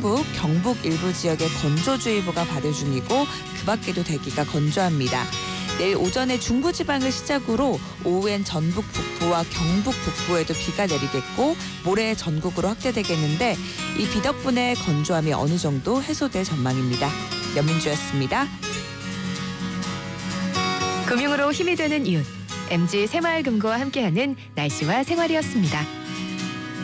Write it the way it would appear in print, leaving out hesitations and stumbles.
충북, 경북 일부 지역에 건조주의보가 발효 중이고 그 밖에도 대기가 건조합니다. 내일 오전에 중부지방을 시작으로 오후엔 전북 북부와 경북 북부에도 비가 내리겠고 모레 전국으로 확대되겠는데 이 비 덕분에 건조함이 어느 정도 해소될 전망입니다. 연민주였습니다. 금융으로 힘이 되는 이웃. MG 새마을금고와 함께하는 날씨와 생활이었습니다.